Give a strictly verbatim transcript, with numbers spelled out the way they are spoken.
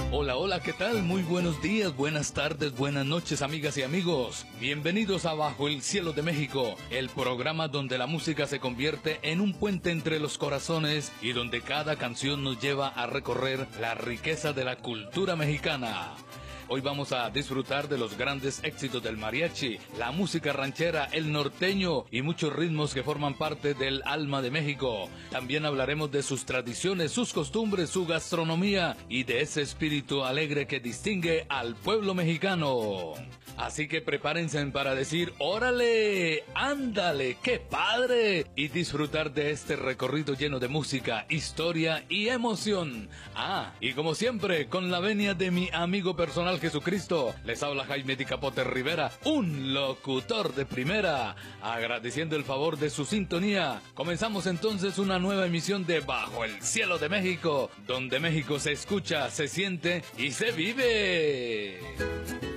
Hola, hola, ¿qué tal? Muy buenos días, buenas tardes, buenas noches, amigas y amigos. Bienvenidos a Bajo el Cielo de México, el programa donde la música se convierte en un puente entre los corazones y donde cada canción nos lleva a recorrer la riqueza de la cultura mexicana. Hoy vamos a disfrutar de los grandes éxitos del mariachi, la música ranchera, el norteño y muchos ritmos que forman parte del alma de México. También hablaremos de sus tradiciones, sus costumbres, su gastronomía y de ese espíritu alegre que distingue al pueblo mexicano. Así que prepárense para decir ¡órale! ¡Ándale! ¡Qué padre! Y disfrutar de este recorrido lleno de música, historia y emoción. Ah, y como siempre, con la venia de mi amigo personal Jesucristo, les habla Jaime Di Capote Rivera, un locutor de primera, agradeciendo el favor de su sintonía. Comenzamos entonces una nueva emisión de Bajo el Cielo de México, donde México se escucha, se siente y se vive.